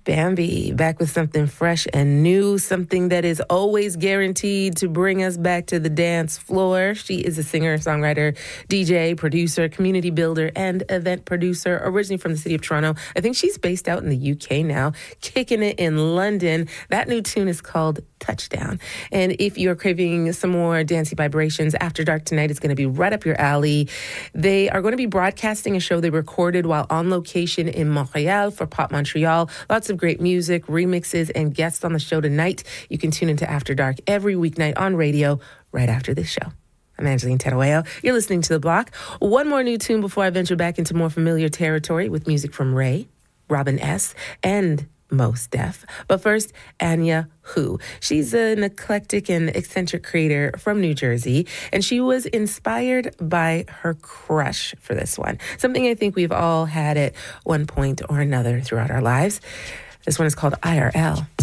Bambi, back with something fresh and new, something that is always guaranteed to bring us back to the dance floor. She is a singer, songwriter, DJ, producer, community builder, and event producer, originally from the city of Toronto. I think she's based out in the UK now, kicking it in London. That new tune is called Touchdown. And if you're craving some more dancey vibrations, After Dark tonight is going to be right up your alley. They are going to be broadcasting a show they recorded while on location in Montreal for Pop Montreal. Lots of great music, remixes, and guests on the show tonight. You can tune into After Dark every weeknight on radio right after this show. I'm Angeline Terueo. You're listening to The Block. One more new tune before I venture back into more familiar territory with music from Ray, Robin S., and Mos Def. But first, Anya Hu. She's an eclectic and eccentric creator from New Jersey, and she was inspired by her crush for this one. Something I think we've all had at one point or another throughout our lives. This one is called IRL.